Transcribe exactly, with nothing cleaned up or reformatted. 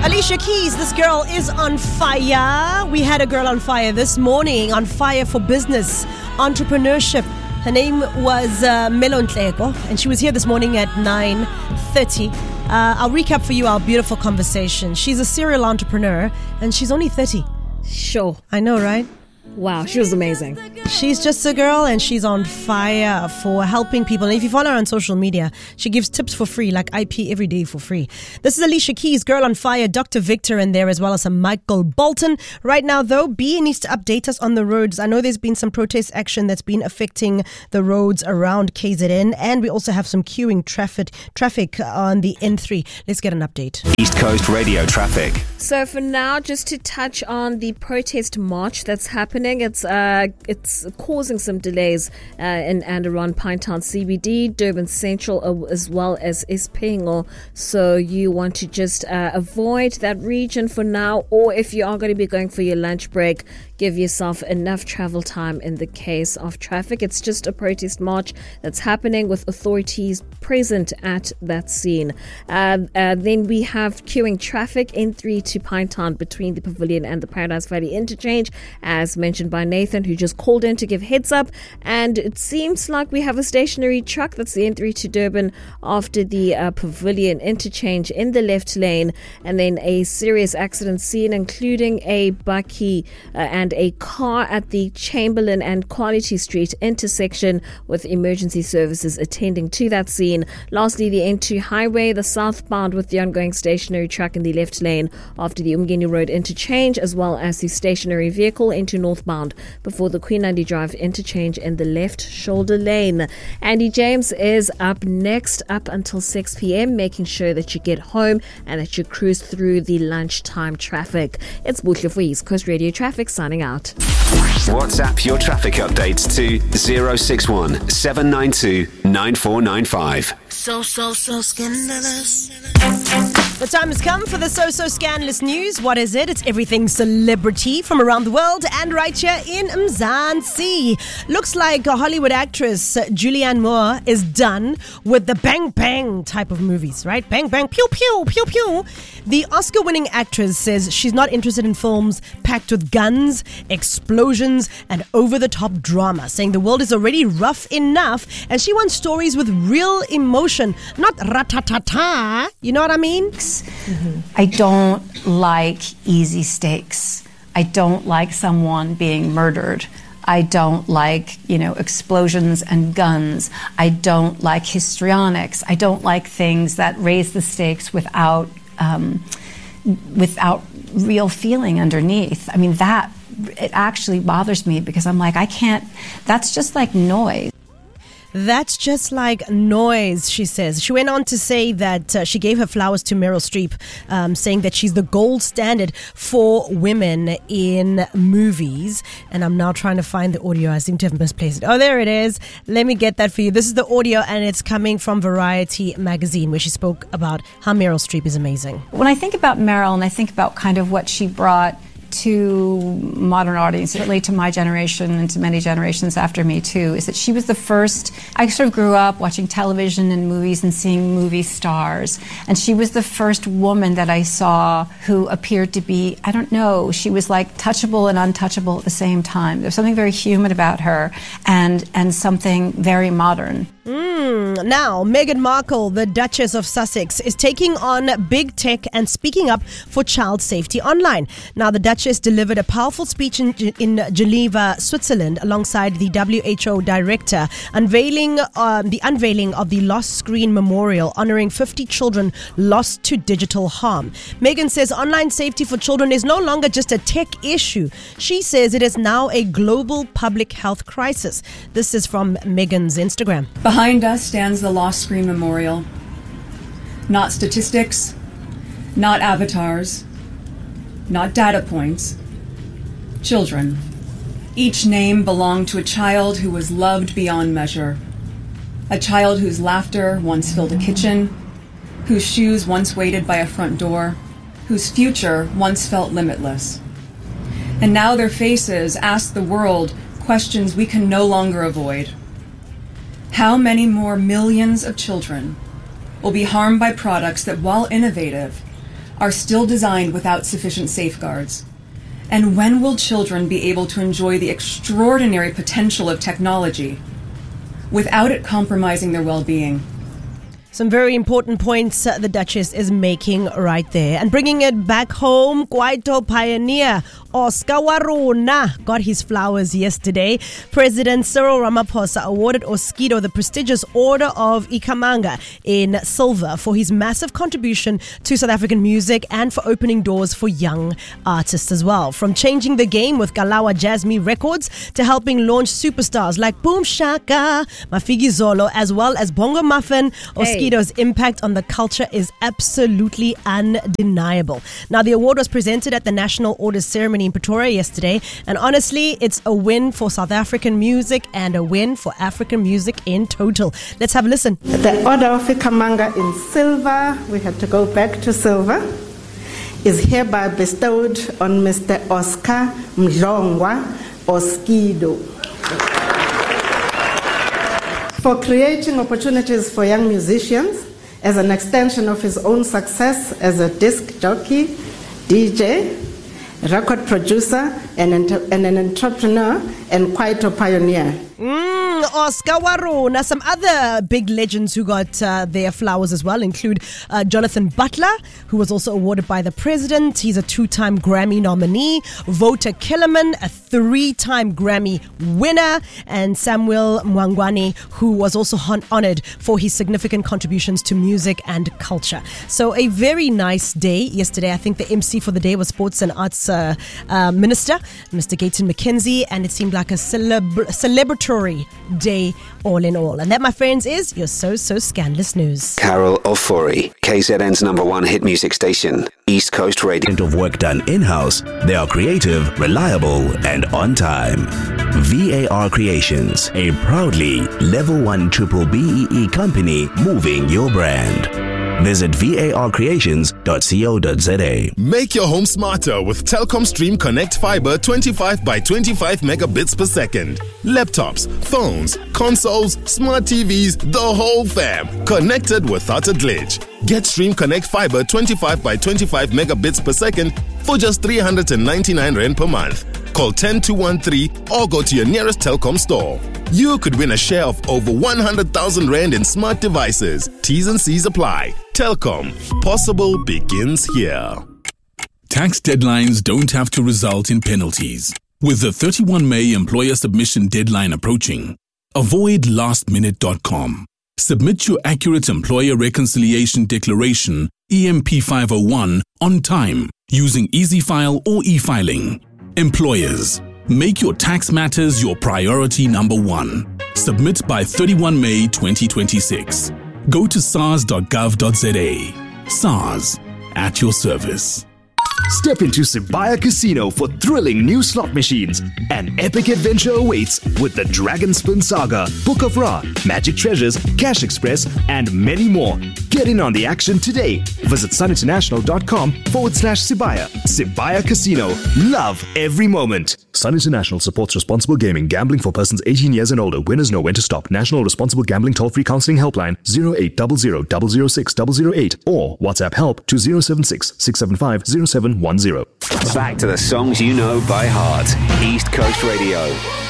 Alicia Keys, this girl is on fire. We had a girl on fire this morning, on fire for business, entrepreneurship. Her name was uh, Melo Ntleko, and she was here this morning at nine thirty. Uh, I'll recap for you our beautiful conversation. She's a serial entrepreneur, and she's only thirty. Sure. I know, right? Wow, she was amazing. She's just a girl and she's on fire for helping people. And if you follow her on social media, she gives tips for free, like I P every day for free. This is Alicia Keys, Girl on Fire, Doctor Victor in there, as well as some Michael Bolton. Right now, though, B needs to update us on the roads. I know there's been some protest action that's been affecting the roads around K Z N, and we also have some queuing traffic traffic on the N three. Let's get an update. East Coast Radio traffic. So for now, just to touch on the protest march that's happening, it's uh, it's causing some delays uh, in and around Pinetown C B D, Durban Central, uh, as well as Espingo. So you want to just uh, avoid that region for now, or if you are going to be going for your lunch break, give yourself enough travel time in the case of traffic. It's just a protest march that's happening with authorities present at that scene. Uh, uh, then we have queuing traffic N three to Pinetown between the Pavilion and the Paradise Valley interchange, as mentioned by Nathan, who just called in to give heads up. And it seems like we have a stationary truck, that's the N three to Durban, after the uh, Pavilion interchange in the left lane, and then a serious accident scene, including a bakkie uh, and a car at the Chamberlain and Quality Street intersection, with emergency services attending to that scene. Lastly, the N two highway, the southbound, with the ongoing stationary truck in the left lane after the Umgeni Road interchange, as well as the stationary vehicle into northbound before the Queen Andy Drive interchange in the left shoulder lane. Andy James is up next, up until six p.m, making sure that you get home and that you cruise through the lunchtime traffic. It's Buhle for East Coast Radio Traffic, signing out. WhatsApp your traffic updates to zero six one seven nine two nine four nine five. So, so, so scandalous. The time has come for the So-So Scandalous News. What is it? It's everything celebrity from around the world and right here in Mzansi. Looks like a Hollywood actress, Julianne Moore, is done with the bang bang type of movies, right? Bang bang, pew pew, pew pew. The Oscar-winning actress says she's not interested in films packed with guns, explosions, and over-the-top drama, saying the world is already rough enough and she wants stories with real emotion, not ratatata. You know what I mean? Mm-hmm. I don't like easy stakes. I don't like someone being murdered. I don't like, you know, explosions and guns. I don't like histrionics. I don't like things that raise the stakes without um, without real feeling underneath. I mean, that, it actually bothers me because I'm like, I can't, that's just like noise. That's just like noise, she says. She went on to say that uh, she gave her flowers to Meryl Streep, um, saying that she's the gold standard for women in movies. And I'm now trying to find the audio. I seem to have misplaced it. Oh, there it is. Let me get that for you. This is the audio, and it's coming from Variety magazine, where she spoke about how Meryl Streep is amazing. When I think about Meryl and I think about kind of what she brought to modern audience, certainly to my generation and to many generations after me too, is that she was the first. I sort of grew up watching television and movies and seeing movie stars, and she was the first woman that I saw who appeared to be, I don't know, she was like touchable and untouchable at the same time. There's something very human about her, and and something very modern. Mm, now, Meghan Markle, the Duchess of Sussex, is taking on big tech and speaking up for child safety online. Now, the Duchess delivered a powerful speech in, in Geneva, Switzerland, alongside the W H O director, unveiling um, the unveiling of the Lost Screen Memorial, honoring fifty children lost to digital harm. Meghan says online safety for children is no longer just a tech issue. She says it is now a global public health crisis. This is from Meghan's Instagram. Behind us stands the Lost Screen Memorial. Not statistics, not avatars, not data points. Children. Each name belonged to a child who was loved beyond measure. A child whose laughter once filled a kitchen, whose shoes once waited by a front door, whose future once felt limitless. And now their faces ask the world questions we can no longer avoid. How many more millions of children will be harmed by products that, while innovative, are still designed without sufficient safeguards? And when will children be able to enjoy the extraordinary potential of technology without it compromising their well-being? Some very important points uh, the Duchess is making right there. And bringing it back home, Kwaito pioneer Oscar Waruna got his flowers yesterday. President Cyril Ramaphosa awarded Oskido the prestigious Order of Ikhamanga in silver for his massive contribution to South African music and for opening doors for young artists as well. From changing the game with Galawa Jazzme Records to helping launch superstars like Boom Shaka, Mafigi Zolo, as well as Bongo Muffin, Oskido Oskido's impact on the culture is absolutely undeniable. Now, the award was presented at the National Orders Ceremony in Pretoria yesterday, and honestly, it's a win for South African music and a win for African music in total. Let's have a listen. The Order of Ikhamanga in silver, we had to go back to silver, is hereby bestowed on Mister Oscar Mdlongwa Oskido for creating opportunities for young musicians as an extension of his own success as a disc jockey, D J, record producer, and, and an entrepreneur and Kwaito pioneer. Mm, Oscar Waruna. Some other big legends who got uh, their flowers as well include uh, Jonathan Butler, who was also awarded by the president. He's a two-time Grammy nominee. Vota Killerman, a three-time Grammy winner. And Samuel Mwangwane, who was also hon- honored for his significant contributions to music and culture. So a very nice day yesterday. I think the M C for the day was Sports and Arts uh, uh, Minister, Mister Gayton McKenzie, and it seemed like a celebra- celebratory day all in all. And that, my friends, is your So So Scandalous News. Carol Ofori, K Z N's number one hit music station, East Coast Radio. Of work done in-house, they are creative, reliable, and on time. V A R Creations, a proudly level one triple B E E company moving your brand. Visit V A R creations dot co dot z a. Make your home smarter with Telkom Stream Connect Fiber twenty-five by twenty-five megabits per second. Laptops, phones, consoles, smart T Vs, the whole fam. Connected without a glitch. Get Stream Connect Fiber twenty-five by twenty-five megabits per second for just three hundred ninety-nine rand per month. Call one zero two one three or go to your nearest Telkom store. You could win a share of over one hundred thousand rand in smart devices. T's and C's apply. Telkom. Possible begins here. Tax deadlines don't have to result in penalties. With the thirty-first of May employer submission deadline approaching, avoid last minute dot com. Submit your accurate employer reconciliation declaration E M P five oh one on time using EasyFile or e-filing. Employers, make your tax matters your priority number one. Submit by thirty-first of May twenty twenty-six. Go to S A R S dot gov dot z a. S A R S, at your service. Step into Sibaya Casino for thrilling new slot machines. An epic adventure awaits with the Dragon Spin Saga, Book of Ra, Magic Treasures, Cash Express, and many more. Get in on the action today. Visit suninternational.com forward slash Sibaya. Sibaya Casino. Love every moment. Sun International supports responsible gaming. Gambling for persons eighteen years and older. Winners know when to stop. National Responsible Gambling Toll-Free Counseling Helpline zero eight zero zero zero zero six zero zero eight or WhatsApp help to zero seven six six seven five zero seven one zero. Back to the songs you know by heart. East Coast Radio.